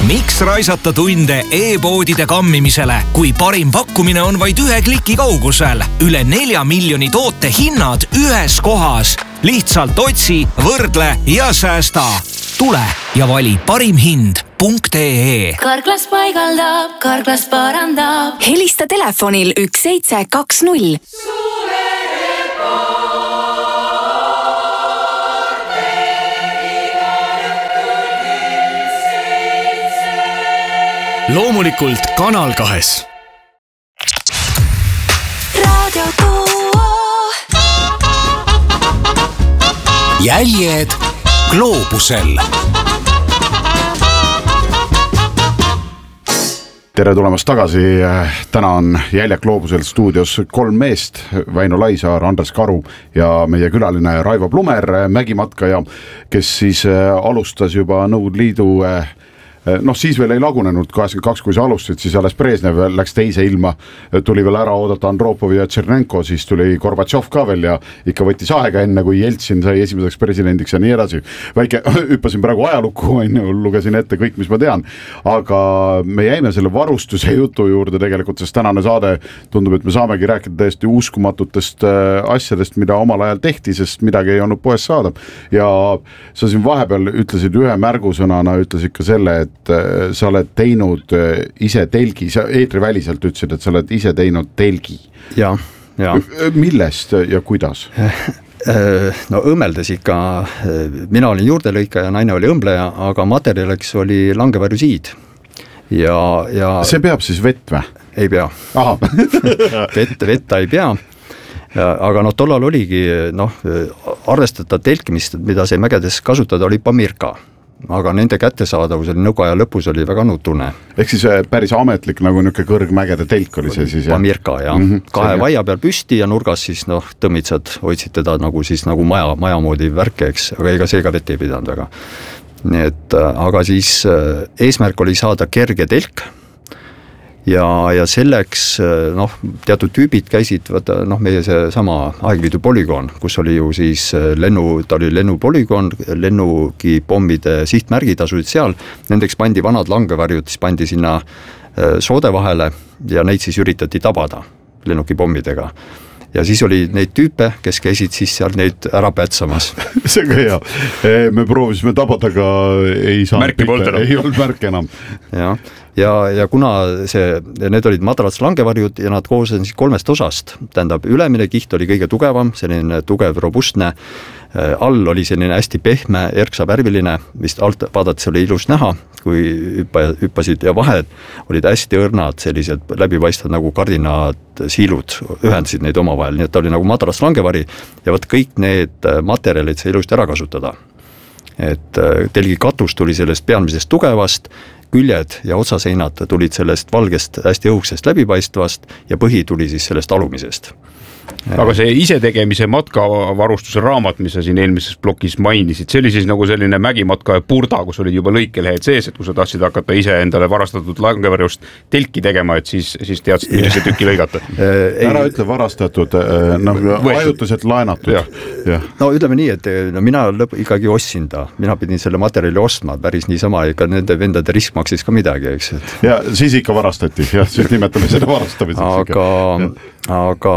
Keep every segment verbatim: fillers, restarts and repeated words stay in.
Miks raisata tunde e-poodide kammimisele, kui parim pakkumine on vaid ühe kliki kaugusel? Üle nelja miljoni toote hinnad ühes kohas. Lihtsalt otsi, võrdle ja säästa. Tule ja vali parim hind punkt ee. Karklas paigaldab, Karklas parandab. Helista telefonil üks seitse kaks null. Loomulikult Kanal kahes. Radio Duo. Jäljed gloobusel. Tere tulemast tagasi. Täna on Jäljed gloobusel stuudios kolm meest, Väino Laisaar, Andres Karu ja meie külaline Raivo Plumer, mägimatkaja, kes siis alustas juba Nõukogude Liidu noh, siis veel ei lagunenud kaheksakümmend kaks, kui sa alustasid, siis alles Brežnev läks teise ilma, tuli veel ära oodata Andropov ja Tšernenko, siis tuli Gorbatšov ka veel ja ikka võttis aega enne, kui Jeltsin sai esimeseks presidendiks ja nii edasi. Väike, hüppasin praegu ajalukku, lugesin ette kõik, mis ma tean, aga me jäime selle varustuse jutu juurde tegelikult, sest tänane saade tundub, et me saamegi rääkida täiesti uskumatutest asjadest, mida omal ajal tehti, sest midagi ei olnud poes saada. Ja sa siin vahepeal ütlesid ühe märgusõnana, ütlesid ka selle, et sa oled teinud ise telgi, sa eetriväliselt ütlesid, et sa oled ise teinud telgi. Ja, ja. Millest ja kuidas? No õmmeldes ikka, mina olin juurdelõika ja naine oli õmbleja, aga materjaliks oli langevarjusiid. Ja, ja... See peab siis vett või? Ei pea. Aha. vett, vetta ei pea. Aga no tollal oligi, noh, arvestada telkimist, mida see mägedes kasutada, oli pamirka. Aga nende kättesaadavus oli nõukaja lõpus oli väga nutune. Ehk siis päris ametlik nagu niuke kõrgmägede telk oli see siis? Pamirka, jah. Mm -hmm, Kahe see... vaia peal püsti ja nurgas siis noh, tõmmitsad, hoidsid teda nagu siis nagu maja, maja moodi värke, eks, aga ega see ka vett ei pidanud väga. Nii et, aga siis eesmärk oli saada kerge telk ja, ja selleks noh, teatud tüübid käisid, vaata, noh, meie see sama Aegviidu polügoon, kus oli ju siis lennu, ta oli lennupolügoon, lennuki pommide sihtmärgid asusid seal, nendeks pandi vanad langevarjud, siis pandi sinna soode vahele ja neid siis üritati tabada lennuki pommidega. Ja siis oli neid tüüpe, kes käisid siis seal neid ära pätsamas. See ka hea. Me proovisime tabada, aga ei saanud. Märki polnud enam. Ei olnud märke enam. Ja, ja, ja kuna see, need olid madalad langevarjud ja nad koosnesid kolmest osast. Tähendab, ülemine kiht oli kõige tugevam, selline tugev, robustne. All oli selline hästi pehme, erksavärviline, vist alt vaadates oli ilus näha, kui hüppa, hüppasid ja vahed olid hästi õrnad, sellised läbipaistvad nagu kardinad siilud, ühendasid neid omavahel, nii et ta oli nagu madalas langevari ja võt kõik need materjalid sai ilusti ära kasutada. Et telgi katus tuli sellest pealmisest tugevast, küljed ja otsaseinad tulid sellest valgest hästi õhuksest läbipaistvast ja põhi tuli siis sellest alumisest. Aga see isetegemise matkavarustuse raamat, mis sa siin eelmises plokis mainisid, see oli siis nagu selline mägimatka purda, kus olid juba lõikelehed sees, et kui sa tahtsid hakata ise endale varastatud langevarjust telki tegema, et siis, siis teadsid, millise tüki lõigata. Ära ütle varastatud, noh, ajutuselt laenatud. Ja. Ja. No ütleme nii, et no, mina lõp, ikkagi ostsin ta, mina pidin selle materjali ostma, päris niisama, ega nende vendade risk maksis ka midagi, eks. Et... Ja siis ikka varastati, jah, siis nimetame seda varastamiseks. Aga, aga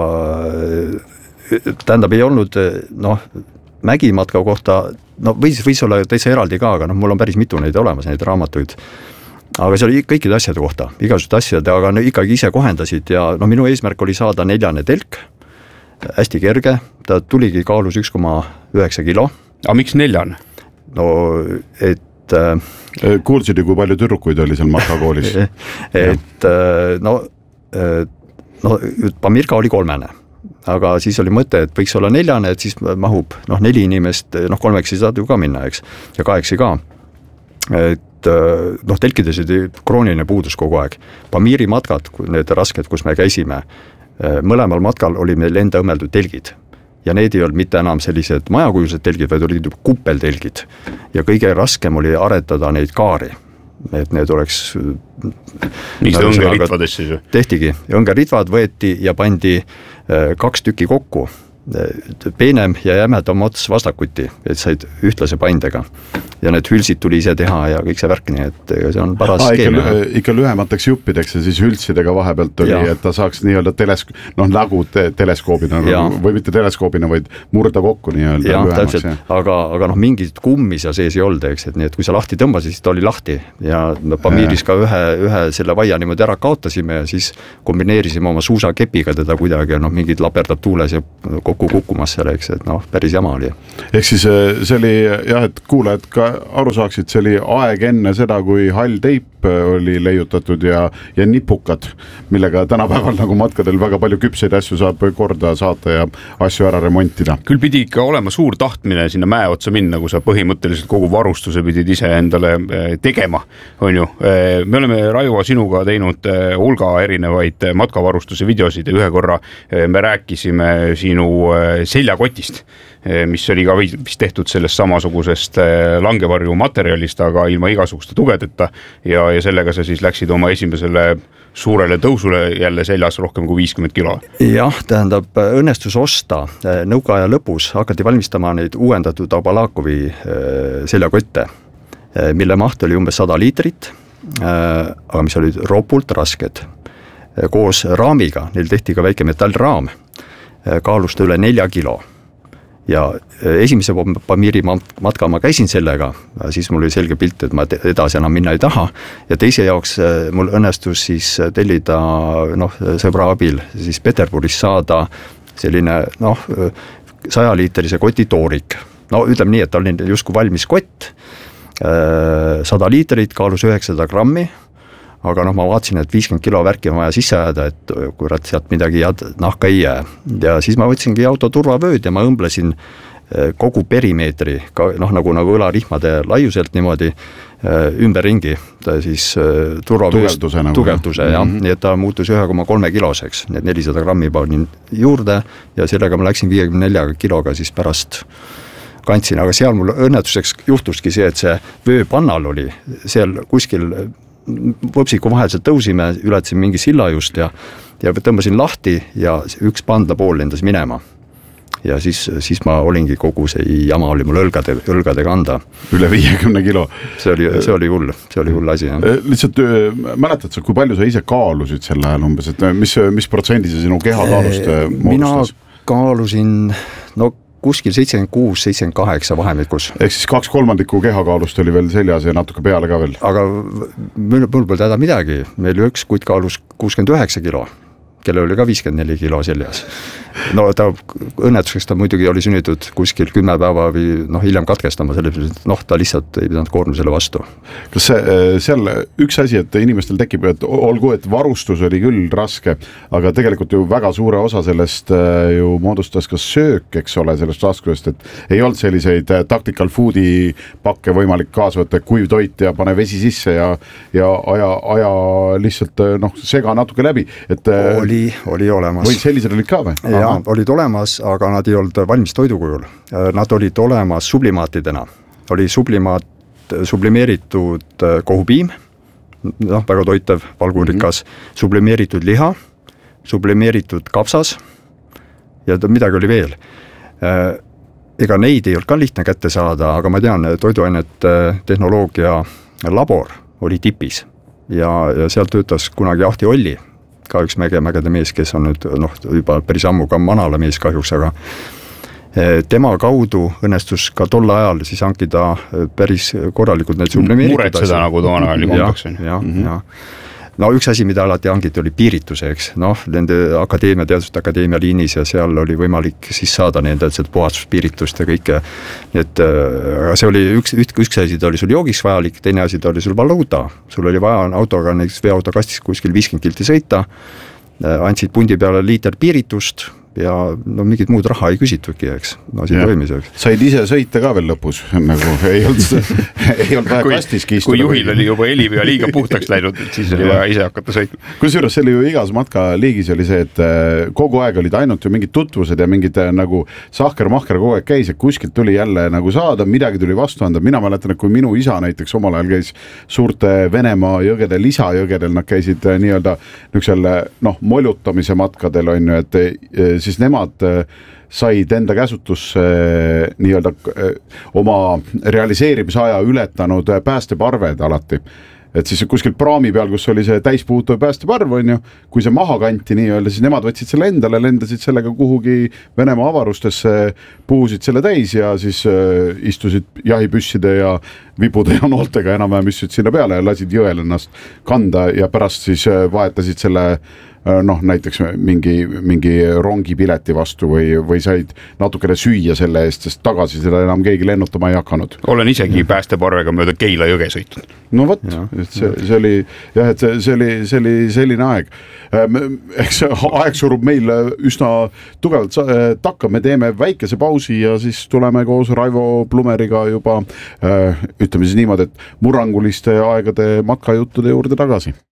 tähendab, ei olnud noh, mägimatka kohta, no võis, võis olla täitsa eraldi ka, aga noh, mul on päris mitu neid olemas, neid raamatuid. Aga see oli kõikide asjade kohta, igasugused asjad, aga no, ikkagi ise kohendasid ja no, minu eesmärk oli saada neljane telk, hästi kerge, ta tuligi kaalus üks koma üheksa kilo. Aga miks neljane? No, et kuulsid ju, kui palju tüdrukuid oli seal matkakoolis? et no, no Pamirka oli kolmene, aga siis oli mõte, et võiks olla neljane, et siis mahub noh, neli inimest, noh kolmeks ei saad ju ka minna, eks, ja kaheksi ka. Et noh, telkides oli krooniline puudus kogu aeg. Pamiri matkad, need rasked, kus me käisime, mõlemal matkal oli meil enda õmmeldud telgid. Ja need ei olnud mitte enam sellised majakujulised telgid, vaid olid juba kuppeltelgid. Ja kõige raskem oli aretada neid kaari. Et need oleks... Miks te õngeritvad siis? Tehtigi. Õngeritvad võeti ja pandi kaks tükki kokku peenem ja jämedam ots vastakuti, et said ühtlase paindega. Ja need hülsid tuli ise teha ja kõik see värk, nii et see on paras Aa, skeem. Ikka, ikka lühemateks juppideks ja siis hülsidega vahepealt oli, ja. Et ta saaks nii-öelda telesk- noh, nagu te teleskoobina, või mitte teleskoobina, vaid murda kokku nii-öelda ja, lühemaks. Ja. Aga, aga noh, mingit kummi seal sees ei olnud, eks, et nii, et kui sa lahti tõmbasid, siis ta oli lahti ja no, Pamiris ka ühe, ühe selle vaia niimoodi ära kaotasime ja siis kombineerisime oma suusakepiga teda kuidagi ja noh, mingid laperdab tuules ja kokku kukkumas seal, eks, et noh, päris jama oli. Ehk siis see oli jah, et kuulajad ka aru saaksid, see oli aeg enne seda, kui hall teip oli leiutatud ja, ja nipukad, millega tänapäeval nagu matkadel väga palju küpseid asju saab korda saata ja asju ära remontida. Küll pidi ikka olema suur tahtmine sinna mäe otsa minna, kui sa põhimõtteliselt kogu varustuse pidid ise endale tegema, on ju. Me oleme Raivo sinuga teinud hulga erinevaid matkavarustuse videosid ja ühe korra me rääkisime sinu seljakotist, mis oli ka vist tehtud sellest samasugusest langevarju materjalist, aga ilma igasuguste tugedeta ja, ja sellega sa siis läksid oma esimesele suurele tõusule jälle seljas rohkem kui viiskümmend kilo. Jah, tähendab, õnnestus osta nõukaaja lõpus, hakati valmistama neid uuendatud Abalakovi seljakotte, mille maht oli umbes sada liitrit, aga mis olid ropult rasked. Koos raamiga, neil tehti ka väike metallraam, kaalusta üle nelja kilo. Ja esimese Pamiri matka ma käisin sellega, siis mul oli selge pilt, et ma edasi enam minna ei taha ja teise jaoks mul õnnestus siis tellida noh, sõbra abil siis Peterburis saada selline noh, sajaliitrise koti toorik. No ütleme nii, et ta oli justkui valmis kott, sada liitrit, kaalus üheksasada grammi, aga noh, ma vaatasin, et viiskümmend kilo värki on vaja sisse ajada, et kurat sealt midagi nahka ei jää. Ja siis ma võtsingi auto turvavööd ja ma õmblesin kogu perimeetri, noh nagu, nagu õlarihmade laiuselt niimoodi ümberringi, siis turvavööd tugevduse, nagu. tugevduse ja mm-hmm. nii et ta muutus ühe koma kolme kiloseks, need nelisada grammi panin juurde ja sellega ma läksin viiekümne nelja kiloga siis pärast kandsin, aga seal mul õnnetuseks juhtuski see, et see vööpannal oli seal kuskil võpsiku vaheliselt tõusime, ületasin mingi silla just ja, ja tõmbasin lahti ja üks pandla pool lendas minema. Ja siis, siis ma olingi kogu see jama oli mul õlgade, õlgade kanda. Üle viiekümne kilo. See oli, see oli hull, see oli hull asi. Jah. Lihtsalt mäletad sa, kui palju sa ise kaalusid sel ajal umbes, et mis, mis protsendi sa sinu kehakaalust moodustas? Mina kaalusin, no kuskil seitsekümmend kuus seitsekümmend kaheksa vahemikus. Ehk siis kaks kolmandikku kehakaalust oli veel seljas ja natuke peale ka veel. Aga mul pole täda midagi. Meil üks kuid kaalus kuuskümmend üheksa kilo, kelle oli ka viiskümmend neli kilo seljas. No ta õnnetuseks ta muidugi oli sünnitud kuskil kümme päeva või noh, hiljem katkestama, sellepärast, et noh, ta lihtsalt ei pidanud koormusele vastu. Kas see, seal üks asi, et inimestel tekib, et olgu, et varustus oli küll raske, aga tegelikult ju väga suure osa sellest ju moodustas ka söök, eks ole, sellest raskusest, et ei olnud selliseid tactical foodi pakke võimalik kaasa võtta, kuiv toit ja pane vesi sisse ja, ja aja, aja lihtsalt noh, sega natuke läbi. Et, oli, oli olemas. Või sellised olid ka või? Ja, olid olemas, aga nad ei olnud valmis toidukujul. Nad olid olemas sublimaatidena. Oli sublimaat, sublimeeritud kohupiim, noh, väga toitev, valgurikas, mm-hmm. sublimeeritud liha, sublimeeritud kapsas ja midagi oli veel. Ega neid ei olnud ka lihtne kätte saada, aga ma tean, toiduainet tehnoloogia labor oli tipis ja, ja seal töötas kunagi Ahti Olli, ka üks mäge, mägede mees, kes on nüüd noh, juba päris ammu ka manala mees kahjuks, aga tema kaudu õnnestus ka tol ajal siis hankida päris korralikult neid sublimeeritud. Muret seda nagu toona oli kontaks. Ja, ja, ja. No üks asi, mida alati hangiti, oli piirituseks, noh, nende akadeemia, teaduste akadeemia liinis ja seal oli võimalik siis saada nende puhastuspiiritust ja kõike. Et see oli üks, üks, üks asi, ta oli sul joogiks vajalik, teine asi, ta oli sul valuuta. Sul oli vaja autoga näiteks veoauto kastis kuskil viiskümmend kilti sõita, andsid pundi peale liiter piiritust ja no mingit muud raha ei küsitudki, eks, no siin toimiseks. Said ise sõita ka veel lõpus, nagu ei olnud, ei olnud vaja kastiski istuda. Kui juhil oli juba heliv ja liiga puhtaks läinud, siis oli vaja ise hakata sõitma. Kusjuures see oli ju igas matkaliigis oli see, et kogu aeg olid ainult ju mingid tutvused ja mingid nagu sahker-mahker kogu aeg käis, et kuskilt tuli jälle nagu saada, midagi tuli vastu anda. Mina mäletan, et kui minu isa näiteks omal ajal käis suurte Venemaa jõgedel, lisajõgedel, nad käisid nii-öelda nüksel, noh, moljutamise matkadel on ju, et siis nemad said enda käsutusse nii-öelda oma realiseerimisaja ületanud päästeparved alati. Et siis kuskil praami peal, kus oli see täispuutuv päästeparv, on ju, kui see maha kanti nii-öelda, siis nemad võtsid selle endale, lendasid sellega kuhugi Venemaa avarustesse, puhusid selle täis ja siis äh, istusid jahipüsside ja vibude ja nooltega enam-vähem istusid sinna peale ja lasid jõel ennast kanda ja pärast siis äh, vaetasid selle noh, näiteks mingi, mingi rongipileti vastu või, või said natukene süüa selle eest, sest tagasi seda enam keegi lennutama ei hakanud. Olen isegi päästeparvega mööda Keila jõge sõitnud. No vot, et see, see oli jah, et see, see oli, see oli selline aeg. Eks aeg surub meil üsna tugevalt takka, me teeme väikese pausi ja siis tuleme koos Raivo Plumeriga juba ütleme siis niimoodi, et murranguliste aegade matkajuttude juurde tagasi.